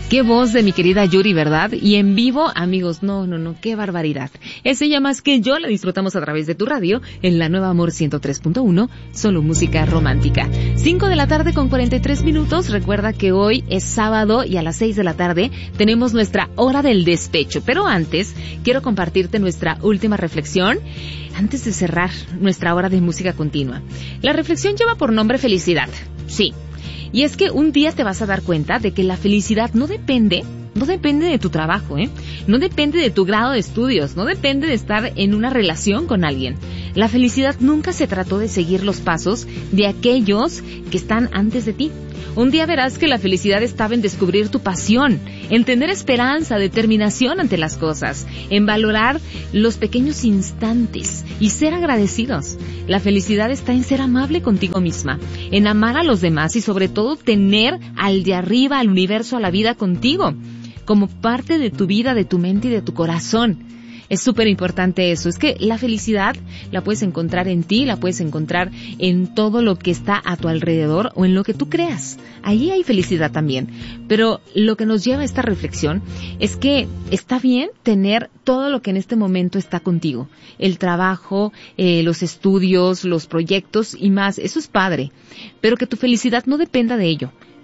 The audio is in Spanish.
Qué voz de mi querida Yuri, ¿verdad? Y en vivo, amigos, no, qué barbaridad. Es ella más que yo, la disfrutamos a través de tu radio, en la Nueva Amor 103.1, solo música romántica. 5:43 p.m. Recuerda que hoy es sábado y a las 6 p.m. tenemos nuestra hora del despecho. Pero antes, quiero compartirte nuestra última reflexión, antes de cerrar nuestra hora de música continua. La reflexión lleva por nombre felicidad. Sí. Y es que un día te vas a dar cuenta de que la felicidad no depende de tu trabajo, no depende de tu grado de estudios, no depende de estar en una relación con alguien. La felicidad nunca se trató de seguir los pasos de aquellos que están antes de ti. Un día verás que la felicidad estaba en descubrir tu pasión, en tener esperanza, determinación ante las cosas, en valorar los pequeños instantes y ser agradecidos. La felicidad está en ser amable contigo misma, en amar a los demás y sobre todo tener al de arriba, al universo, a la vida contigo, como parte de tu vida, de tu mente y de tu corazón. Es súper importante eso. Es que la felicidad la puedes encontrar en ti, la puedes encontrar en todo lo que está a tu alrededor o en lo que tú creas. Ahí hay felicidad también. Pero lo que nos lleva a esta reflexión es que está bien tener todo lo que en este momento está contigo. El trabajo, los estudios, los proyectos y más. Eso es padre. Pero que tu felicidad no dependa de ello.